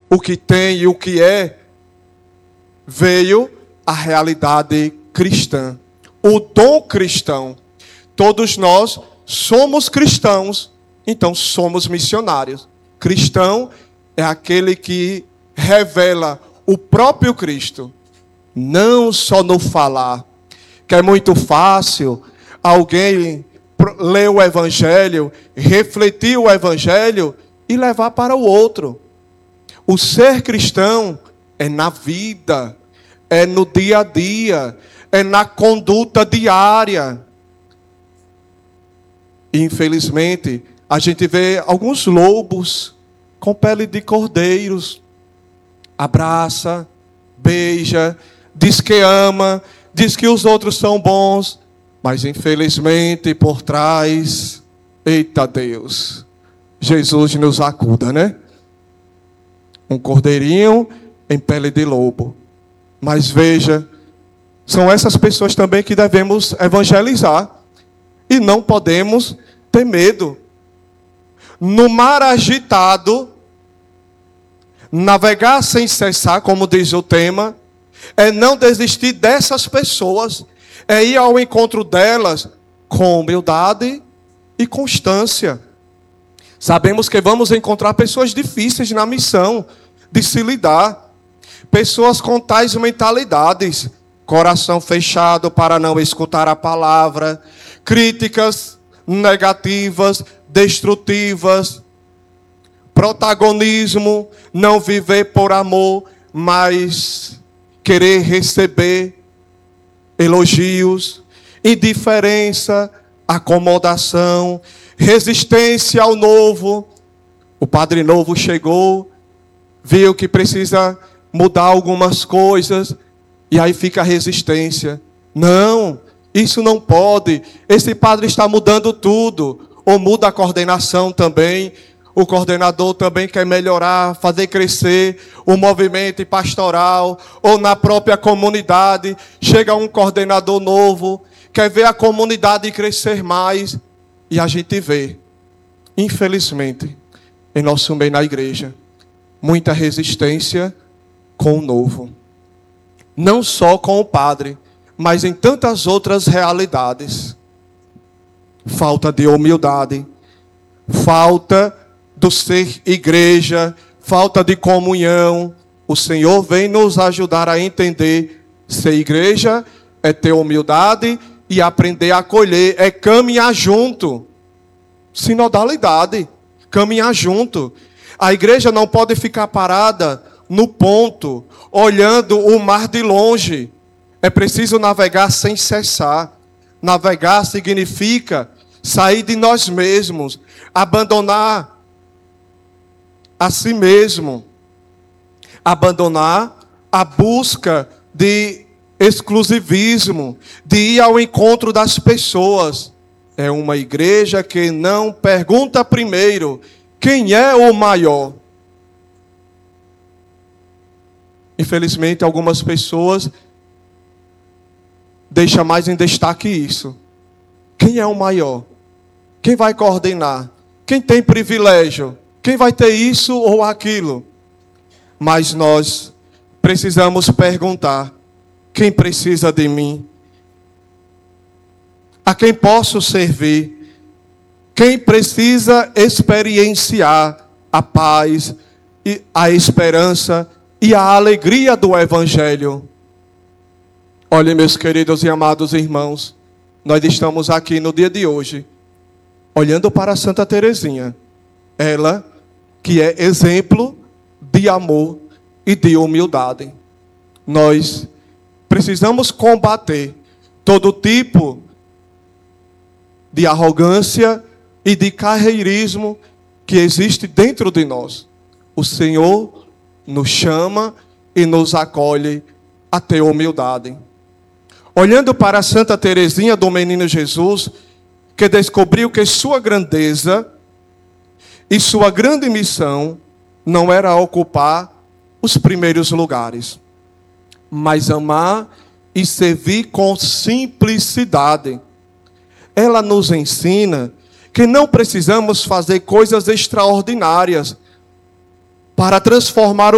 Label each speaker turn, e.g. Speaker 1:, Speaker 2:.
Speaker 1: o que tem e o que é, veio a realidade cristã, o dom cristão. Todos nós somos cristãos, então somos missionários. Cristão é aquele que revela o próprio Cristo, não só no falar, que é muito fácil alguém ler o Evangelho, refletir o Evangelho e levar para o outro. O ser cristão é na vida, é no dia a dia, é na conduta diária. Infelizmente, a gente vê alguns lobos com pele de cordeiros. Abraça, beija, diz que ama, diz que os outros são bons, mas infelizmente por trás, eita Deus, Jesus nos acuda, né? Um cordeirinho em pele de lobo. Mas veja, são essas pessoas também que devemos evangelizar. E não podemos ter medo. No mar agitado, navegar sem cessar, como diz o tema, é não desistir dessas pessoas, é ir ao encontro delas com humildade e constância. Sabemos que vamos encontrar pessoas difíceis na missão de se lidar, pessoas com tais mentalidades, coração fechado para não escutar a palavra, críticas negativas, destrutivas, protagonismo, não viver por amor, mas querer receber elogios, indiferença, acomodação, resistência ao novo. O padre novo chegou, viu que precisa mudar algumas coisas, e aí fica a resistência. Não, isso não pode. Esse padre está mudando tudo. Ou muda a coordenação também. O coordenador também quer melhorar, fazer crescer o movimento pastoral. Ou na própria comunidade, chega um coordenador novo, quer ver a comunidade crescer mais. E a gente vê, infelizmente, em nosso meio na igreja, muita resistência com o novo. Não só com o padre, mas em tantas outras realidades. Falta de humildade, falta do ser igreja, falta de comunhão. O Senhor vem nos ajudar a entender: ser igreja é ter humildade e aprender a acolher, é caminhar junto. Sinodalidade, caminhar junto. A igreja não pode ficar parada no ponto, olhando o mar de longe. É preciso navegar sem cessar. Navegar significa sair de nós mesmos, abandonar a si mesmo, abandonar a busca de exclusivismo, de ir ao encontro das pessoas. É uma igreja que não pergunta primeiro quem é o maior. Infelizmente, algumas pessoas deixam mais em destaque isso. Quem é o maior? Quem vai coordenar? Quem tem privilégio? Quem vai ter isso ou aquilo? Mas nós precisamos perguntar: quem precisa de mim? A quem posso servir? Quem precisa experienciar a paz, e a esperança e a alegria do Evangelho? Olhem, meus queridos e amados irmãos, nós estamos aqui no dia de hoje, olhando para Santa Teresinha. Ela que é exemplo de amor e de humildade. Nós precisamos combater todo tipo de arrogância e de carreirismo que existe dentro de nós. O Senhor nos chama e nos acolhe a ter humildade. Olhando para Santa Teresinha do Menino Jesus, que descobriu que sua grandeza e sua grande missão não era ocupar os primeiros lugares, mas amar e servir com simplicidade. Ela nos ensina que não precisamos fazer coisas extraordinárias para transformar